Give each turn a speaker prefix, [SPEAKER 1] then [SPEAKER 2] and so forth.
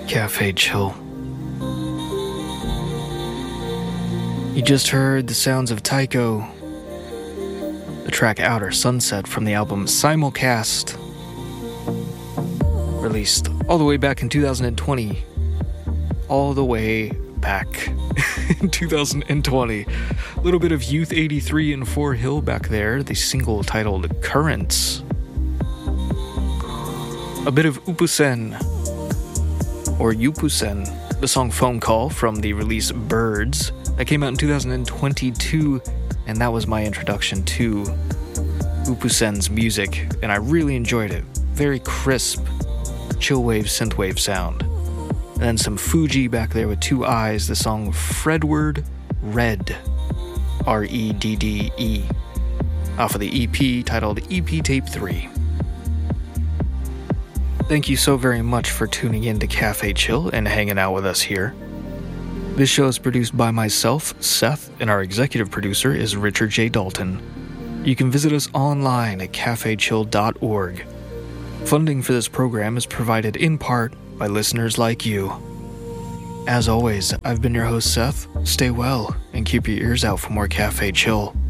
[SPEAKER 1] Cafe Chill. You just heard the sounds of Tycho, the track Outer Sunset from the album Simulcast, released all the way back in 2020. All the way back in 2020. A little bit of Youth 83 and 4 Hill back there, the single titled Currents. A bit of Upusen, or Yupusen, the song Phone Call from the release Birds. That came out in 2022, and that was my introduction to Upusen's music, and I really enjoyed it. Very crisp, chillwave synthwave sound. And then some Fuji back there with two eyes, the song Fredward Red, R-E-D-D-E, off of the EP titled EP Tape 3. Thank you so very much for tuning in to Cafe Chill and hanging out with us here. This show is produced by myself, Seth, and our executive producer is Richard J. Dalton. You can visit us online at cafechill.org. Funding for this program is provided in part by listeners like you. As always, I've been your host, Seth. Stay well and keep your ears out for more Cafe Chill.